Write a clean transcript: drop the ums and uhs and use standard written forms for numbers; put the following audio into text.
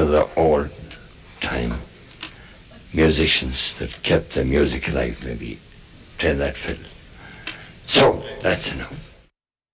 of the old time musicians that kept the music alive, maybe playing that fiddle. So, that's enough.